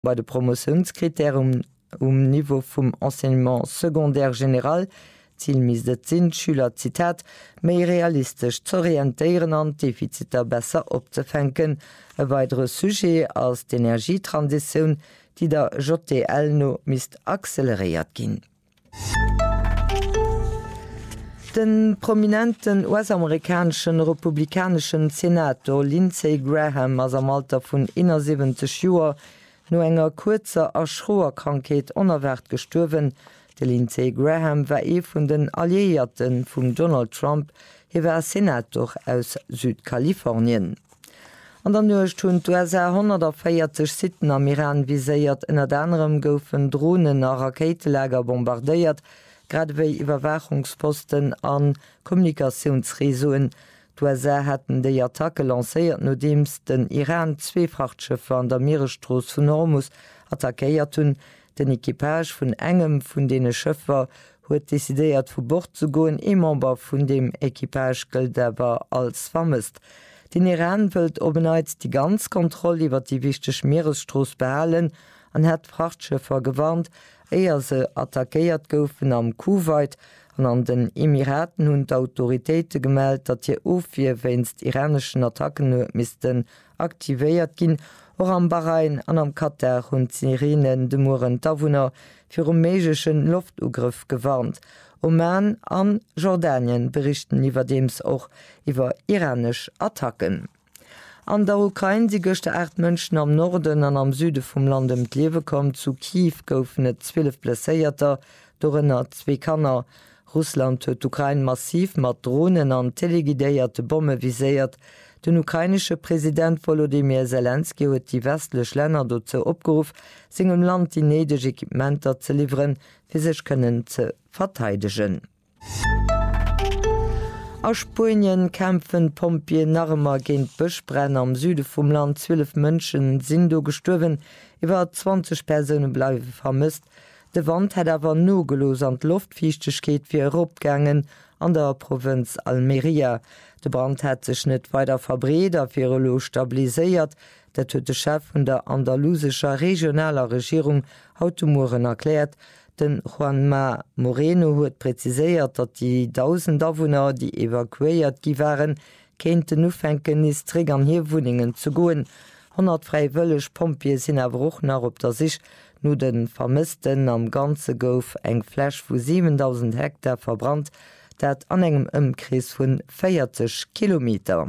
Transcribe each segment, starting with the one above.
bei de Promotionskriterium Niveau vum Enseignement secondaire general, Ziel mis de sinn Schüler Zitat méi realistisch zu orientieren an Defiziter besser opzefänken, e weitere Sujet als d'Energietransition, die der JTL no mist acceleriert ginn. Den prominenten US-amerikanischen republikanischen Senator Lindsey Graham as am Alter vun 71 Joer no enger kurzer aschroer Krankheet onerwert gestorwen. De Lindsey Graham war vun den Alliierten vum Donald Trump, war Senator aus Südkalifornien. An der Nucht hunn USA 140 Sitten am Iran viséiert, ennner anderem goufen Drohnen a Raketelager bombardéiert, gradéi Iwerwachungsposten an Kommunikationsresoen. D'USA hatten déi Attacke lacéiert, nodeems den Iran 2 Frachtschëffer an der Meerestroos vun Hormuz attackéiert hunn. Den Ekipage vun engem vun dee Schëffer huet desidéiert vu Bord zu goen, Member vun dem Ekipage gëlt awer als vermisst. Den Iran wëlt obeneit die ganz Kontrolle iwwer die wichteg Meerestroos behalen an het Frachtschëffer gewarnt, eier se attackéiert goufen am Kuwait an den Emiraten hunn d'Autoritéite gemeldt, dat je ofir wennst iranischen Attacken misisten aktivéiert ginn, or am Bahrain an am Katar hunn Sirenen de Muren Tawunner fir méigschen Luftugriff gewarnt. Oman an Jordanien berichten iwwerdeems och iwwer iranisch Attacken. An der Ukraine si gochte 8 Mënschen am Norden an am Süde vum Land d'Lewe kom. Zu Kiew goufen et 12 Blesséierter, dorënner 2 Kanner. Russland huet Ukraine massiv mat Drohnen an telegidéierte Bombe viséiert. Den ukrainesche Präsident Volodymyr Zelensky huet die westlech Länner dozo opgeruf, segem Land die neideg Equipmenter ze liveren, fir sech kënnen ze verteidegen. Aus Spanien kämpfen Pompien Narmer géint Bëchbrenn am Süde vum Land. 12 Mënschen sinn do gestorwen, iwwer 20 Personen bleiwe vermisst. De Wand hat awer no gelos an Luftfichtechkeet fir opgangen an der Provinz Almeria. De Brand hat sech net weiter verbreet, a fir lo stabiliséiert, dat huet de Chef vun der andalusischer regionaler Regierung Hautumuren erkläert. Den Juanma Moreno huet preziséiert, dat die 1000 Awunner, die evakuéiert gi waren, kenten ufenken is Träg an Hiwuningen zu goen. 100 freiwëllech Pompie sinn erwochner op der sich no den Vermissten am ganze Gouf eng Fläsch vu 7000 Hektar verbrannt, dat an engem Ëmkreis vun 40 Kilometer.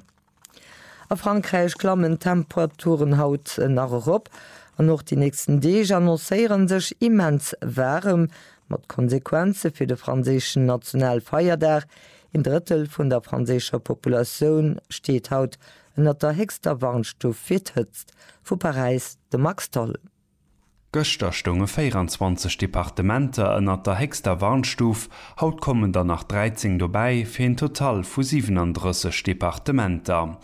A Frankreich klammen Temperaturen haut nach Europa, an noch die nächsten Deeg annoncéieren sech immens wärm, mat Konsequenze fir de franzéschen Nationalfeierdag. In Drittel vun der franzécher Populationun steet haut ënner der hegster Warnstuuf firhëtzt, vu Paris de Max Toll. Göster stunge 24 Departementer ënner der hegster Warnstuf, haut kommen da nach 13 dobei fir en total vu 37 Departementer.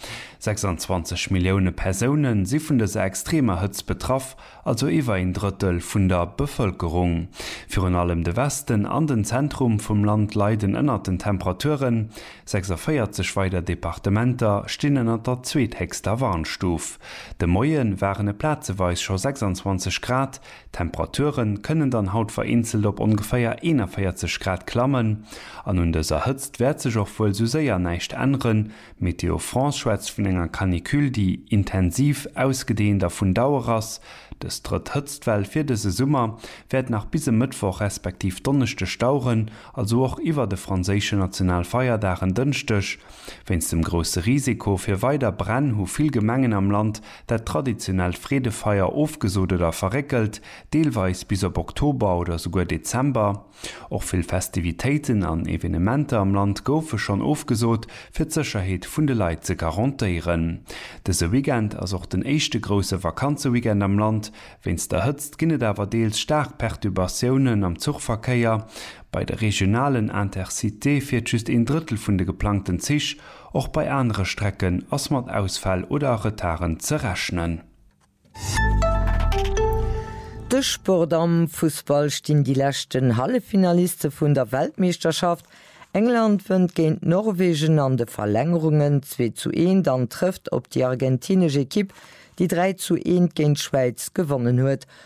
26 Millioune Personen si vun dese extremer Hëtz betraff, also iwwer ein Drittel vun der Bevölkerung. Für allem de Westen an den Zentrum vum Land leiden ënner den Temperaturen. 46 weiter Departementer stinnen an der zweethegster Warnstuf. De Moien waren Plätzeweis schon 26 Grad. Temperaturen können dann haut vereinzelt op ungefähr 41 Grad klammen. An hun des erhitzt werd sich auch wohl so sehr neicht ändern. Meteo France schwätzt von enger Kanikül, die intensiv ausgedehnter vun Dauerers. Das dritt Hitztwell fir dese Summer werd nach bis Mittwoch respektiv donnechte Stauren, also auch iwwer de franzésche Nationalfeierdagen dünchtech. Wenns dem grosse Risiko fir weiter Brenn hu viel Gemengen am Land, der traditionell Fredefeier aufgesot oder verreckelt, deelweis bis op Oktober oder sogar Dezember. Auch viel Festivitäten an Evenementer am Land goufe schon aufgesot, fir d'Sicherheet vun de Leiit ze garantiieren. Dese Weekend as auch den echte grosse Vakanzeweekend am Land. Wenns der hëtzt ginnet awer deels stark Perturbationen am Zugverkeier. Bei der regionalen Intercité fir just ein Drittel vun de geplanten Zich, och bei andere Strecken ass mat Ausfall oder Retarden ze rechnen. De Sport am Fußball stehen die letzten Hallefinalisten vun der Weltmeisterschaft. England wënnt géint Norwegen an de Verlängerungen 2:1, dann trifft op die argentinische Equipe, die 3:1 géint Schweiz gewonnen huet.